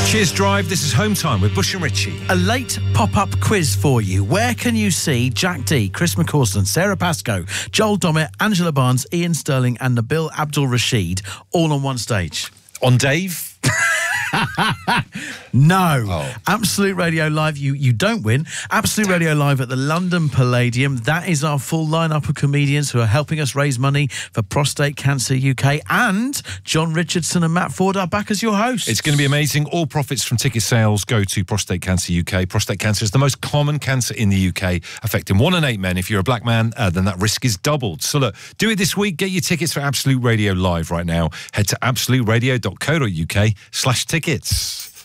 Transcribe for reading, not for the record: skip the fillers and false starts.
Cheers Drive, this is Home Time with Bush and Richie. A late pop-up quiz for you. Where can you see Jack D, Chris McCausland, Sarah Pascoe, Joel Dommett, Angela Barnes, Ian Sterling and Nabil Abdul-Rashid all on one stage? On Dave? No. Oh. Absolute Radio Live, you don't win. Absolute Radio Live at the London Palladium. That is our full lineup of comedians who are helping us raise money for Prostate Cancer UK. And John Richardson and Matt Ford are back as your hosts. It's going to be amazing. All profits from ticket sales go to Prostate Cancer UK. Prostate cancer is the most common cancer in the UK, affecting 1 in 8 men. If you're a black man, then that risk is doubled. So look, do it this week. Get your tickets for Absolute Radio Live right now. Head to absoluteradio.co.uk/tickets.